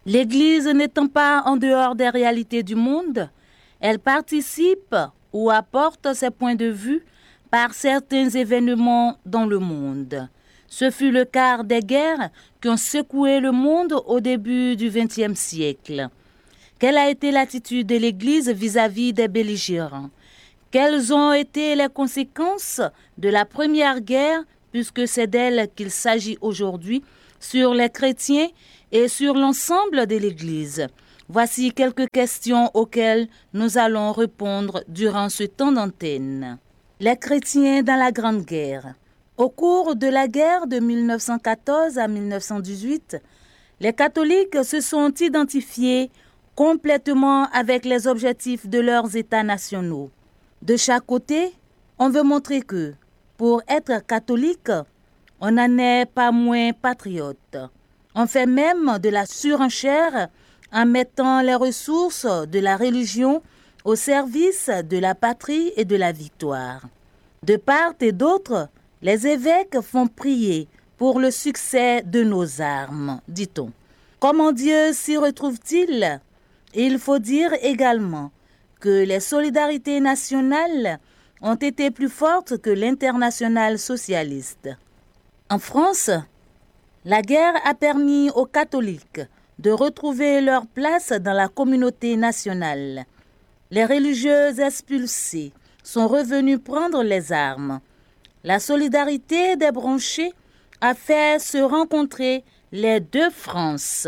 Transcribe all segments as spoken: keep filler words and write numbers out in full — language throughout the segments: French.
L'Église n'étant pas en dehors des réalités du monde, elle participe ou apporte ses points de vue par certains événements dans le monde. Ce fut le cas des guerres qui ont secoué le monde au début du vingtième siècle. Quelle a été l'attitude de l'Église vis-à-vis des belligérants? Quelles ont été les conséquences de la première guerre, puisque c'est d'elle qu'il s'agit aujourd'hui, sur les chrétiens et sur l'ensemble de l'Église? Voici quelques questions auxquelles nous allons répondre durant ce temps d'antenne. Les chrétiens dans la Grande Guerre. Au cours de la guerre de mille neuf cent quatorze à mille neuf cent dix-huit, les catholiques se sont identifiés complètement avec les objectifs de leurs États nationaux. De chaque côté, on veut montrer que, pour être catholique, on n'en est pas moins patriote. On fait même de la surenchère en mettant les ressources de la religion au service de la patrie et de la victoire. De part et d'autre, les évêques font prier pour le succès de nos armes, dit-on. Comment Dieu s'y retrouve-t-il? Il faut dire également que les solidarités nationales ont été plus fortes que l'internationale socialiste. En France, la guerre a permis aux catholiques de retrouver leur place dans la communauté nationale. Les religieux expulsés sont revenus prendre les armes. La solidarité des branchés a fait se rencontrer les deux Frances.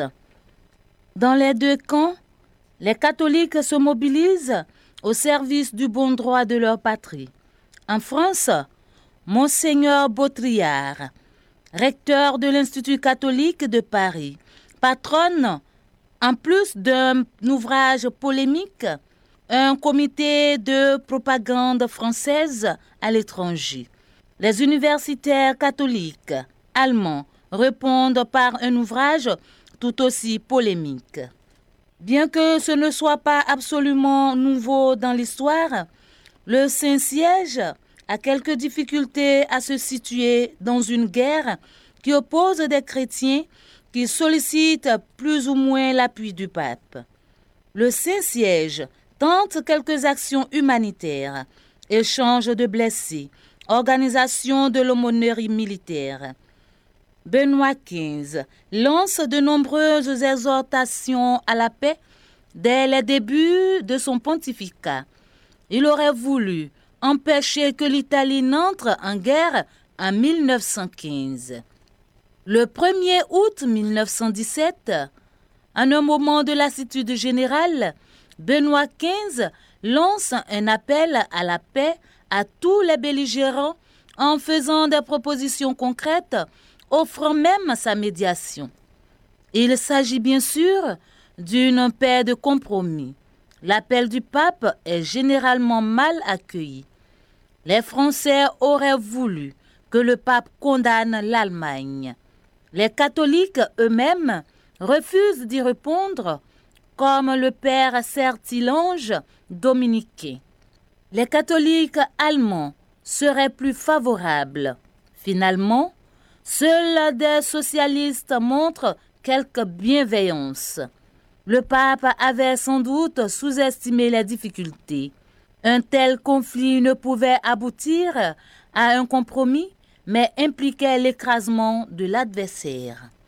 Dans les deux camps, les catholiques se mobilisent au service du bon droit de leur patrie. En France, Monseigneur Baudrillard, recteur de l'Institut catholique de Paris, patronne, en plus d'un ouvrage polémique, un comité de propagande française à l'étranger. Les universitaires catholiques allemands répondent par un ouvrage tout aussi polémique. Bien que ce ne soit pas absolument nouveau dans l'histoire, le Saint-Siège a quelques difficultés à se situer dans une guerre qui oppose des chrétiens qui sollicitent plus ou moins l'appui du pape. Le Saint-Siège tente quelques actions humanitaires, échange de blessés, organisation de l'aumônerie militaire. Benoît quinze lance de nombreuses exhortations à la paix dès les débuts de son pontificat. Il aurait voulu empêcher que l'Italie n'entre en guerre en mille neuf cent quinze. Le premier août mille neuf cent dix-sept, en un moment de lassitude générale, Benoît quinze lance un appel à la paix à tous les belligérants en faisant des propositions concrètes, offrant même sa médiation. Il s'agit bien sûr d'une paix de compromis. L'appel du pape est généralement mal accueilli. Les Français auraient voulu que le pape condamne l'Allemagne. Les catholiques eux-mêmes refusent d'y répondre, comme le père Sertilange dominicain. Les catholiques allemands seraient plus favorables. Finalement, seuls des socialistes montrent quelque bienveillance. Le pape avait sans doute sous-estimé les difficultés. Un tel conflit ne pouvait aboutir à un compromis, mais impliquait l'écrasement de l'adversaire.